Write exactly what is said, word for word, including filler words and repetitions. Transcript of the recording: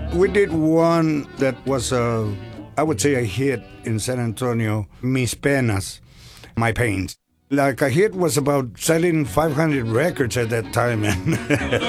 We did one that was a, I would say a hit in San Antonio, Mis Penas, My Pains. Like a hit was about selling five hundred records at that time.